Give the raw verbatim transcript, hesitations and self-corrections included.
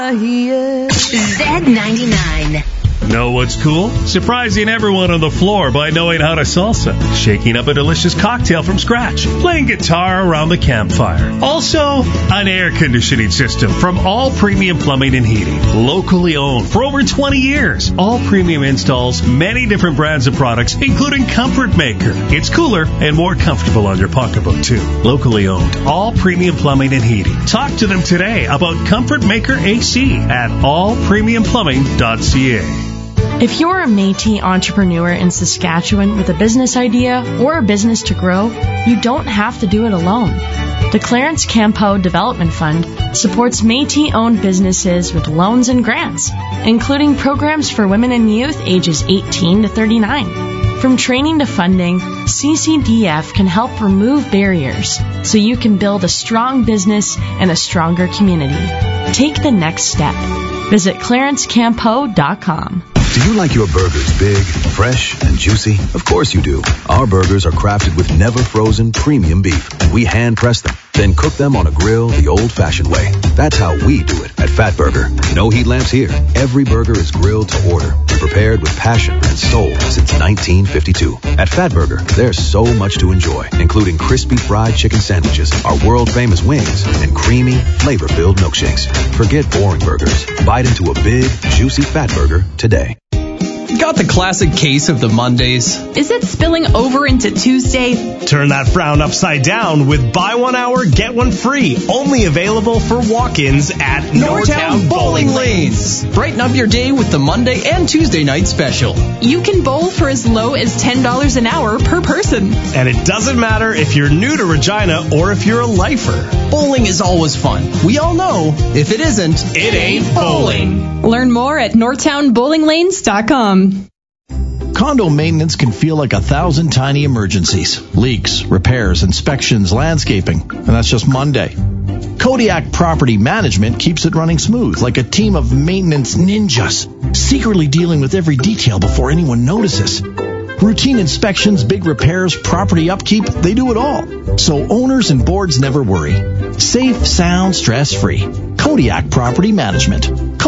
Z ninety-nine. Know what's cool? Surprising everyone on the floor by knowing how to salsa, shaking up a delicious cocktail from scratch, playing guitar around the campfire. Also, an air conditioning system from All Premium Plumbing and Heating, locally owned for over twenty years. All Premium installs many different brands of products, including Comfort Maker. It's cooler and more comfortable on your pocketbook, too. Locally owned, All Premium Plumbing and Heating. Talk to them today about Comfort Maker A C at all premium plumbing dot c a. If you're a Métis entrepreneur in Saskatchewan with a business idea or a business to grow, you don't have to do it alone. The Clarence Campeau Development Fund supports Métis-owned businesses with loans and grants, including programs for women and youth ages eighteen to thirty-nine. From training to funding, C C D F can help remove barriers so you can build a strong business and a stronger community. Take the next step. Visit clarence campeau dot com. Do you like your burgers big, fresh, and juicy? Of course you do. Our burgers are crafted with never-frozen premium beef, and we hand-press them, then cook them on a grill the old-fashioned way. That's how we do it at Fat Burger. No heat lamps here. Every burger is grilled to order and prepared with passion and soul since nineteen fifty-two. At Fat Burger, there's so much to enjoy, including crispy fried chicken sandwiches, our world-famous wings, and creamy, flavor-filled milkshakes. Forget boring burgers. Bite into a big, juicy Fat Burger today. Got the classic case of the Mondays? Is it spilling over into Tuesday? Turn that frown upside down with buy one hour, get one free. Only available for walk-ins at Nortown Bowling Lanes. Brighten up your day with the Monday and Tuesday night special. You can bowl for as low as ten dollars an hour per person. And it doesn't matter if you're new to Regina or if you're a lifer. Bowling is always fun. We all know, if it isn't, it ain't bowling. Learn more at nortown bowling lanes dot com. Condo maintenance can feel like a thousand tiny emergencies. Leaks, repairs, inspections, landscaping. And that's just Monday. Kodiak Property Management keeps it running smooth, like a team of maintenance ninjas, secretly dealing with every detail before anyone notices. Routine inspections, big repairs, property upkeep, they do it all. So owners and boards never worry. Safe, sound, stress-free. Kodiak Property Management.